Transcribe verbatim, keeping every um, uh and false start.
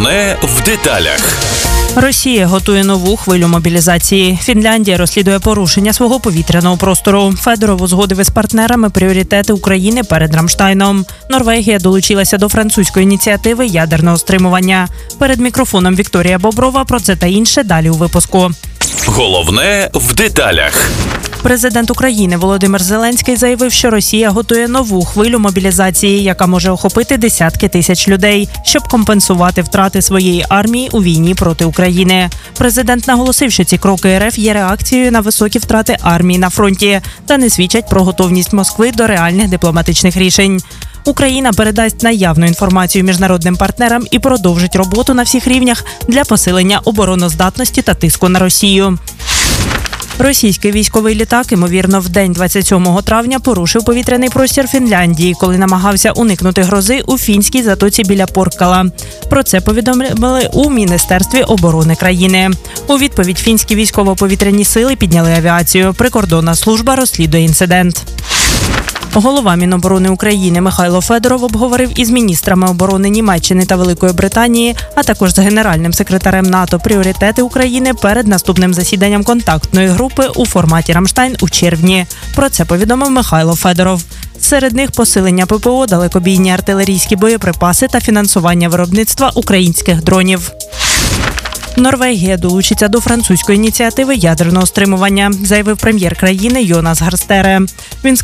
Не в деталях. Росія готує нову хвилю мобілізації. Фінляндія розслідує порушення свого повітряного простору. Федоров узгодив із партнерами пріоритети України перед Рамштайном. Норвегія долучилася до французької ініціативи ядерного стримування. Перед мікрофоном Вікторія Боброва про це та інше далі у випуску. Головне в деталях. Президент України Володимир Зеленський заявив, що Росія готує нову хвилю мобілізації, яка може охопити десятки тисяч людей, щоб компенсувати втрати своєї армії у війні проти України. Президент наголосив, що ці кроки РФ є реакцією на високі втрати армії на фронті та не свідчать про готовність Москви до реальних дипломатичних рішень. Україна передасть наявну інформацію міжнародним партнерам і продовжить роботу на всіх рівнях для посилення обороноздатності та тиску на Росію. Російський військовий літак, ймовірно, в день двадцять сьомого травня порушив повітряний простір Фінляндії, коли намагався уникнути грози у фінській затоці біля Порккала. Про це повідомили у Міністерстві оборони країни. У відповідь фінські військово-повітряні сили підняли авіацію. Прикордонна служба розслідує інцидент. Голова Міноборони України Михайло Федоров обговорив із міністрами оборони Німеччини та Великої Британії, а також з генеральним секретарем НАТО пріоритети України перед наступним засіданням контактної групи у форматі «Рамштайн» у червні. Про це повідомив Михайло Федоров. Серед них посилення ППО, далекобійні артилерійські боєприпаси та фінансування виробництва українських дронів. Норвегія долучиться до французької ініціативи ядерного стримування, заявив прем'єр країни Йонас Гар Стере. Він